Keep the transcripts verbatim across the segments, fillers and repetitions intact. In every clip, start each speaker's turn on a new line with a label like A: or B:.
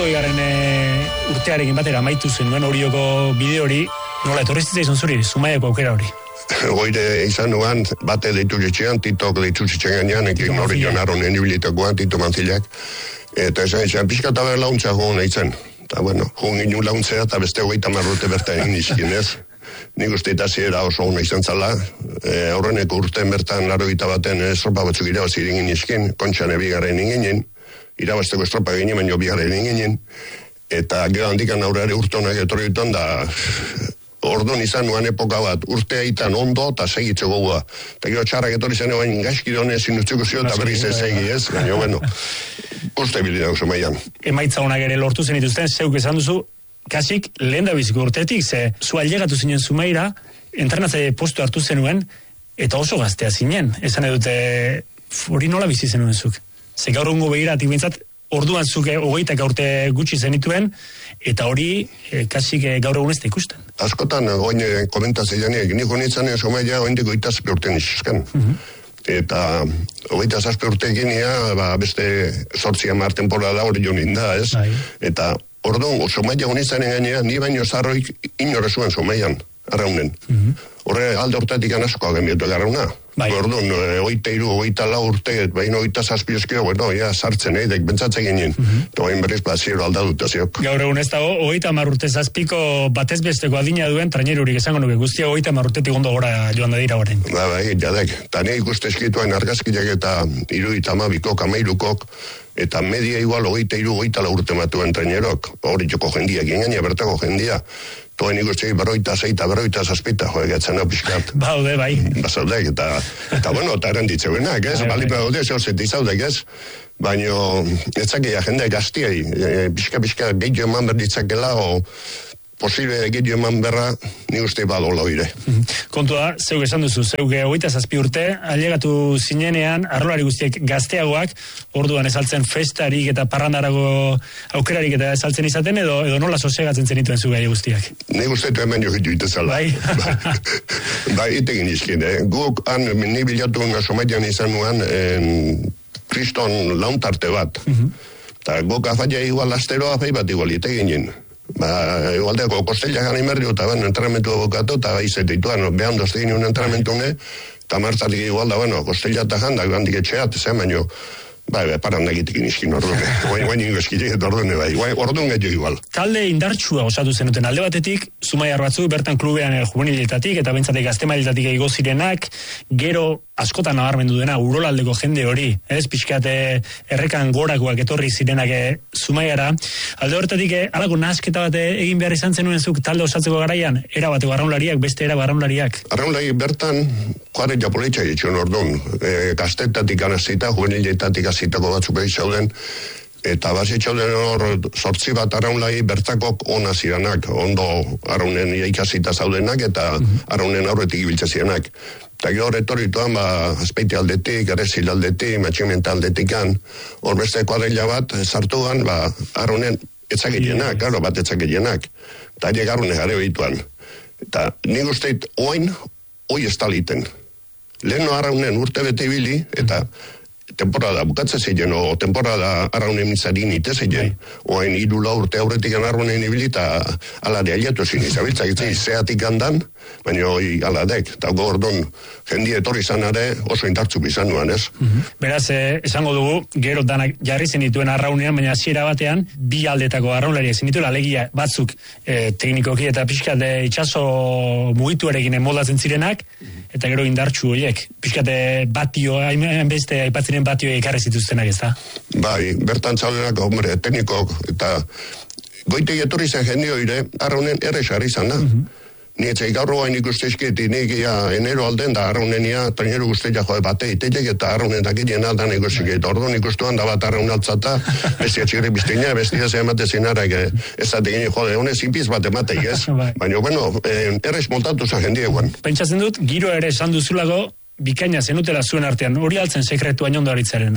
A: hirurogeigarren e, urtearekin batera amaitu zenuen Orioko bide hori, nola etorri zitzaizun zuri, Zumaiako aukera hori?
B: Oire izan nuan, bate deitu zitzean, Titok deitu zitzean gainean, ekin hori jonaronen ibilitakoan, Tito Manzilak, eta esan izan, pixka eta behar launtza joan eitzen. Eta bueno, joan ginen launtzea, eta beste hogeita marrute bertan egin izkin ez. Nik uste eta ziera oso hona izan zala, e, aurreneko urten bertan laro gita baten estropa batzuk irabazi egin izkin, kontxan ebigaren inginen, irabazteko estropa egin baino bigaren inginen, eta gero handikan aurreare urtonak etorri diton da, orduan izan nuan epoka bat, urtea itan ondo eta segitze gogoa. Eta gero txarrak etorri zen egoen gaizkidone sinutzuko zio eta berriz ez segi ez, baina bueno, uste bilida oso maian.
A: Emaitza honak ere lortu zen ituzten, zeuk esan duzu, kasik lehen da biziko urtetik, ze zu ailegatu zinen Zumaira, entrenatzaile postu hartu zenuen, eta oso gaztea zinen. Esan edute, hori nola bizi zenuen zuk? Ze gaur ungo behiratik bintzat, orduan zuke hogeitak urte gutxi zenituen, eta hori e, kasik e, gaur egun ez da ikusten.
B: Askotan, oin e, komentatzea janik, nik honitzen Zumaia oindik oita zazpi urtean izuzken. Mm-hmm. Eta hogeita zazpi urte eginia, ba, beste sortzi hamar temporada hori joan da, ez? Ai. Eta orduan, Zumaia honitzen gainean, ni baino zarroik inore zuen Zumaian, arraunen. Mm-hmm. Horre alde urtetik anasko agemietu egarrauna. Bai. Orduan, oita iru, oita lau urte, baina oita zazpi eskio, bueno, ja, sartzen eidek, bentsatzen ginen. Mm-hmm. Eta bain berriz, ba, ziero aldadut, ziok.
A: Gaur egun ez dago, oita hamar urte zazpiko batez besteko adina duen trainerurik esango nuke, guztia oita hamar urtetik ondo gora joan da dira horrein.
B: Ba, bai, jadek. Ta ne ikuste eskituain argazkiak eta iruita amabikok, amairukok, eta media igual oita iru, oita lau urte matuen trainerok. Hori joko jendiak, ingenia bertako jendia. Toen ikuste berroita zeita, berroita zazpita, joe gatzen hau pixkat.
A: Baude, bai.
B: Bazaudek, eta, eta bueno, eta eranditzeguenak, ez? Balipa gaude, zehorzet izaudek, ez? Baina, etzakia jende gaztiai, e, pixka-pixka gehiago eman berditzakela, o posible gehiago eman berra, ni uste badola oire.
A: Kontua, zeuk esan duzu, zeuk hogeita zazpi urte, ailegatu zinenean, arlolari guztiek gazteagoak, orduan esaltzen festarik eta parrandarago aukerarik eta esaltzen izaten, edo, edo nola sosegatzen zenituen zu gai guztiak?
B: Ni uste hemen jo hitu itezala.
A: Bai?
B: Bai, itegin izkin, eh? Guk, han, ni bilatu Somaian izan nuan, en, kriston launtarte bat. Eta uh-huh. Guk afaia igual asteroa fai bat igual iteginen. Ba, igualdeko kostella gani merri, eta ben, entrenamentu abokatu, eta izetituan, behan doztegin un entrenamentu ne, eta martatik igual da, bueno, kostella eta jandak, gandik etxeat, ze, baino, bai, bai, parandagitik iniskin ordune. Guain, guain ingo eskitek ordune, bai, guain, ordun gehiago igual.
A: Talde indartsua osatu zenuten alde batetik, Zumaiar batzuk, bertan klubean juveniletatik, eta bentsatek gaztemailetatik ego zirenak, gero askotan nabarmendu dena, urolaldeko jende hori, ez, pixkate errekan gorakoak etorri zirenak Zumaiara, alde horretatik, alako nasketa bat egin behar izan zenuen zuk talde osatzeko garaian, era bateko arraunlariak, beste era arraunlariak.
B: Arraunlari bertan, joare japoletxa ditxun orduan, e, gaztetatik anazita, juveniletatik azitako batzuk egin zauden, eta bazitxauden hor sortzi bat arraunlai bertakok ona ziranak, ondo arraunen ikasita zaudenak, eta arraunen aurretik ibiltza ziranak. Eta gero etorrituan, ba, azpeite aldetik, errezil aldetik, matximenta aldetikan, hor beste kuadrilla bat, sartuan, ba, arrunen etzaketienak, garo bat etzaketienak. Eta hariek arrunen gare behituan. Eta nik usteit, oain, oi ez taliten. Leheno arrunen urte bete ibili, eta temporada bukatze zeien, o temporada arraunen mitzarin ite zeien. Oain, irula urte aurretik arrunen ibili, eta alare aliatu zin izabiltzak, ez zeatik handan, baina hoi aladek, eta gordon jendia etorri izanare oso indartzuk izan nuan, ez?
A: Uh-huh. Beraz, eh, esango dugu, gero danak jarri zenituen arraunean, baina hasiera batean, bi aldetako arraunlariak zenituen, alegia batzuk eh, teknikoki eta pixkat itxaso mugituarekin moldatzen zirenak, eta gero indartsu horiek, pixkat batio, hainbeste aipatzenen batio ekarri zituztenak, ez da?
B: Bai, bertan txaudenak, hombre, teknikok, eta goite etorri zen jendio ire, arraunen errexarri izan da. Uh-huh. Ni etxai gaurro hain ikuste eskiti, nik ia enero alden da arraunenia, traineru guztia joe bate iteiek, eta arraunenak egin aldan ikuste egit. Orduan ikustuan da bat arraun altzata, bestia txirri biztina, bestia ze emate zinarak, ez da tegin jode, honez inpiz bat emateik, ez? Baina, bueno, errez montatu zen jendieguan.
A: Pentsatzen dut, giro ere esan duzulago, bikaina zenutela zuen artean, hori altzen sekretua inondo aritzarena.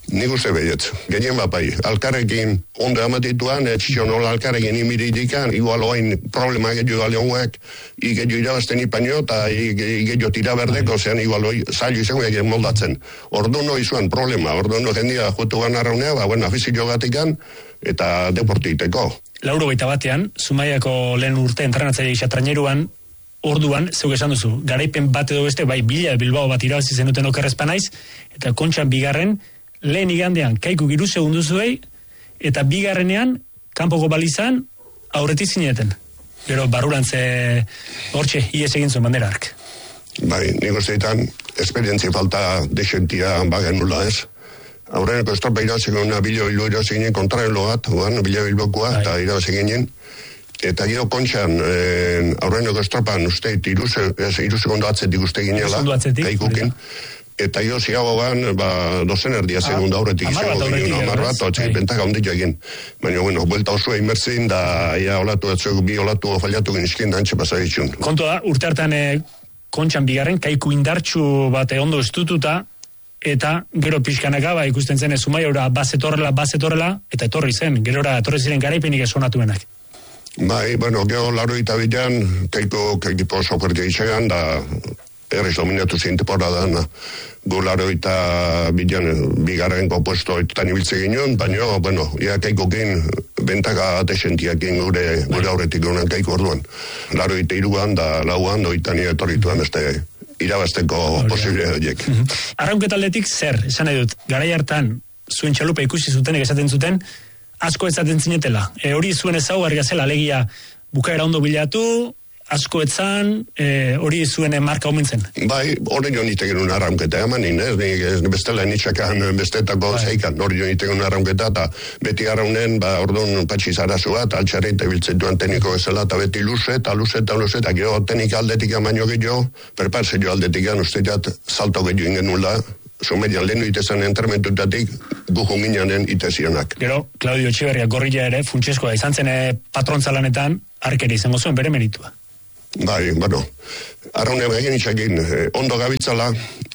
B: Nik uste behietz, genien bapai, alkarrekin ondo amatituan, etxio nola alkarrekin imiridikan, igual oain problema gehiago aleonguak, igeio irabazten ipaino, eta igeio tira berdeko, zean igual oi, zailu izango egin moldatzen. Ordu no izuan problema, ordu no jendia jutu gan arraunea, ba, bueno, afizio gatikan, eta deportiteko.
A: Lauro gaita batean, Zumaiako lehen urte entrenatzaile xatraineruan, orduan, zeuk esan duzu, garaipen bat edo beste, bai, Bila Bilbao bat irabazi zenuten okerrezpa naiz, eta Kontxan bigarren, lehen igandean kaiku giru segundu zuei, eta bigarrenean, kanpoko balizan, aurreti zineten. Gero, barrurantze, hortxe, ies egin zuen bandera ark.
B: Bai, nik usteetan, esperientzi falta desentia bagen nula ez. Aurreneko estorpa irabaziko una Bila Bilbo irabaziko kontraren logat, Bila Bilbokoa, eta irabaziko ginen. Eta gero Kontxan, eh, aurreneko estropan usteit irusekondo atzetik uste ginela, kaikukin. Eta jo ziagoan, ba, dozen erdia segundo aurretik izango ginen, amar bat, otzik bentaka ondik egin. Baina, bueno, buelta osua imerzin, da, ia olatu batzuk, bi olatu ofaliatu genizkin, da antxe pasabitxun.
A: Kontua, urte hartan e, Kontxan bigarren, kaiku indartxu bat ondo estututa, eta gero pixkanaka, ba, ikusten zen, Zumaiora bazetorrela, bazetorrela, eta etorri zen, gerora etorri ziren garaipenik esonatuenak.
B: Bai, bueno, gero laro eta bilan, kaiku, kaikipo sokertia itxegan, da, errez dominatu zein temporadan, gu laro eta bilan, bigarren kompuesto etan ibiltze ginen, baina, bueno, ia kaikokin, bentaka atesentiakin gure, gure aurretik gunan kaiku orduan. Laro eta iruan, da lauan, doitan etorrituan, beste irabazteko posible horiek.
A: Arraunketaldetik zer, esan nahi dut, garai hartan, zuen txalupa ikusi zuten, esaten zuten, asko ezaten zinetela. E, hori zuen ezaugarria zela, alegia bukaera ondo bilatu, asko etzan, e, hori zuen marka omintzen.
B: Bai, hori jo niteken un arraunketa emanin, ez? Ni bestela nitxakan bestetako bai. Zeikan, hori jo niteken un arraunketa, eta beti arraunen, ba, orduan patxi zarazu bat, altxarreita biltzetuan teniko bezala, eta beti luze, eta luze, eta luze, eta gero tenik aldetik amaino gehiago, perparze jo aldetik an, usteiat, salto gehiago ingen nula, Zumerian lehenu itezan entermentutatik guhun gineanen itezionak.
A: Gero, Claudio Etxeberria gorrilla ere, funtseskoa izan zen patrontzalan arkeri izango zuen bere meritua.
B: Bai, bueno, arraune begin itxakin, eh, ondo gabitzala,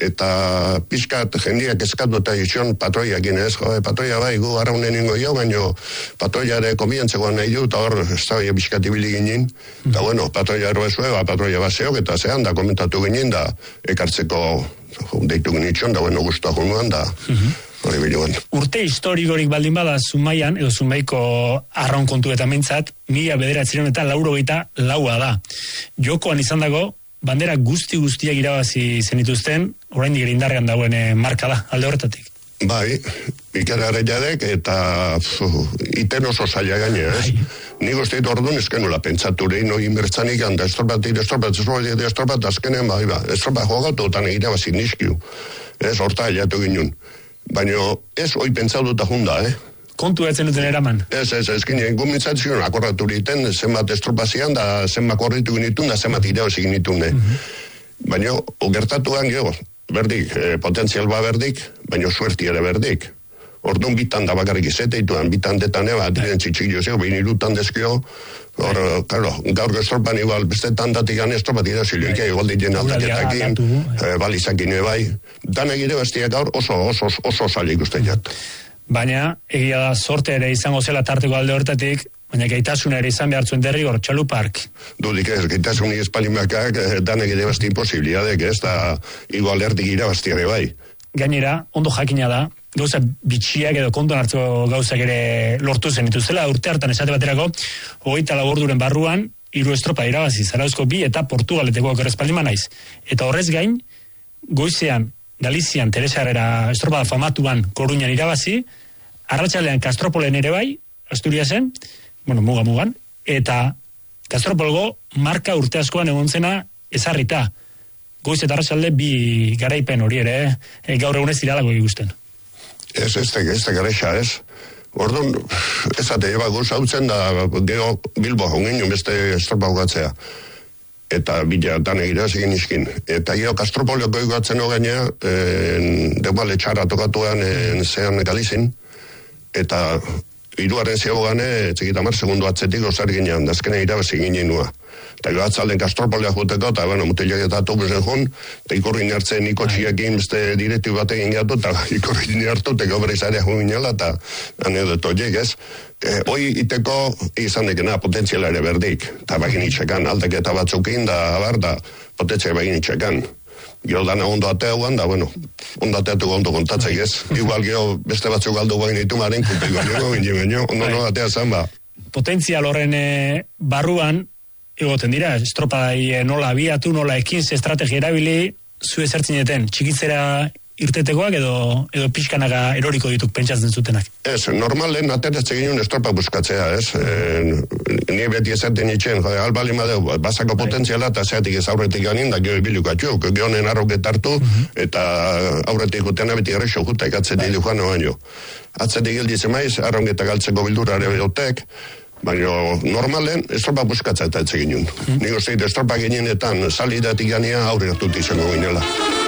B: eta pixkat jendiak eskatu eta itxon patroiakin ez, jo, patroia bai, gu arraune ningo jo, baino patroia ere komientzegoan nahi du, eta hor, ez da pixkat ibili ginen, eta mm. bueno, patroia erroezue, ba, patroia baseok, eta zehan da komentatu ginen, da ekartzeko deitu ginen itxon, da bueno, guztua junuan, da... Mm-hmm. Urte historikorik baldin bada Zumaian, edo Zumaiko arraun kontu eta mintzat, mila bederatzireun eta lauro geita laua da. Jokoan izan dago, bandera guzti guztiak irabazi zenituzten, orain digeri indarrean dagoen e, marka da, alde horretatik. Bai, ikerare jadek, eta pfu, iten oso zaila gaine, ez? Nik uste ditu orduan ezkenula pentsatu lehin hori inbertzanik, handa estorbat, estorbat, estorbat, estorbat, azkenen, bai, ba, estorbat jogatu eta negira bazin nizkiu. Ez, horta hilatu ginen. Baina ez hoi pentsatu eta junda, eh?
A: Kontu etzen duten eraman.
B: Ez, ez, ez, ginen, gumitzatzen akorratu riten, zenbat estropazian, da zenbat korritu genitun, da zenbat iraozik genitun, eh? Mm-hmm. Baina, ogertatuan, jo, berdik, eh, potentzial ba berdik, baina suerti ere berdik. Orduan bitan da bakarrik izeteituan, bitan detan eba, diren txitxik jozio, behin irutan dezkio, hor, claro, gaur estropan igual, beste tandatik gane estropat irazilio, ike, igual ditzen aldaketakin, e, balizakin ebai, dan egire bastiak gaur oso, oso, oso salik uste jat.
A: Baina, egia da, sorte ere izango zela tarteko alde hortatik, baina gaitasuna ere izan behar zuen derrigor, Txalupark.
B: Dudik ez, gaitasunik espalimakak, dan egire basti imposibiliadek, ez, da, igual erdik irabaztiare bai.
A: Gainera, ondo jakina da, gauza bitxiak edo kontuan hartzeko gauzak ere lortu zen dituzela, urte hartan esate baterako, hogeita lau orduren barruan, hiru estropa irabazi, Zarauzko bi eta Portugaleteko okerrezpaldima naiz. Eta horrez gain, goizean, Galizian, Teresa Herrera estropa famatuan Koruñan irabazi, arratsalean Kastropolen ere bai, Asturiasen, bueno, muga mugan, eta Kastropolgo marka urte askoan egon zena ezarrita. Goiz eta arratsalde bi garaipen hori ere, eh? Gaur egunez iralako ikusten.
B: Ez, ez, ez, ez, garexa, ez. Orduan, ez ate, eba goz hautzen da, geho Bilbo hongin, beste estropa hogatzea. Eta bila dan egiraz egin izkin. Eta geho Kastropolioko egatzen hogainea, debale txarra tokatuan zean Galizin, eta iruaren ziago gane, txikitamar segundu atzetik osar ginean, dazkene irabazi ginen nua. Eta gero atzalden Kastropolea juteko, eta bueno, mutilak eta autobusen jun, eta ikurri nertzen ikotxiakin beste direktu batekin gatu, eta ikurri nertu, eta gobera izarea jun ginela, eta anedoto jeg, ez? E, hoi iteko izan dekena potentziala ere berdik, eta bagin itxekan, aldeketa batzukin, da, abar, da, potentzia bagin itxekan. Gero dana ondo ateuan, da, bueno, ondo ateatu ondo kontatzek, ez? Igual gero beste batzuk aldo guain ditu maren, kupiko nio, ginen, ondo no atea zan, ba.
A: Potentzial horren e, barruan, egoten dira, estropadai nola abiatu, nola ekin, ze estrategia erabili, zu ezertzineten, txikitzera irtetekoak edo edo pixkanaga eroriko dituk pentsatzen zutenak?
B: Ez, normalen ateratze ginen estropa buskatzea, ez? E, ni beti ezerten itxen, jode, albali madeu, basako potentziala eta zeatik ez aurretik ganin, da gero ibilukatxuk, gehonen arroket hartu, eta aurretik gutena beti errexo juta ikatzen dilu joan baino. Atzetik gilditzen maiz, arronketa galtzeko bildura ere behotek, baina normalen estropa buskatza eta etxe ginen. Mm. Nik uste estropa ginenetan salidatik gania aurre hartut izango ginela.